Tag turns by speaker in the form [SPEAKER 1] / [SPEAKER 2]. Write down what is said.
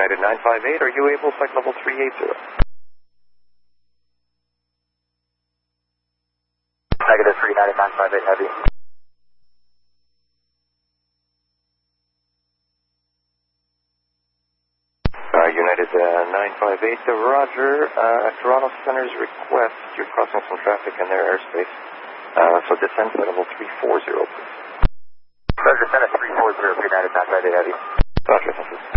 [SPEAKER 1] United 958, are you able flight level 380?
[SPEAKER 2] Negative 3 United 958 heavy.
[SPEAKER 1] United 958, Roger. Toronto Center's request, you're crossing some traffic in their airspace. So descend flight level 340, please.
[SPEAKER 2] Roger, descend at 340, United 958 heavy.
[SPEAKER 1] Roger, thank you.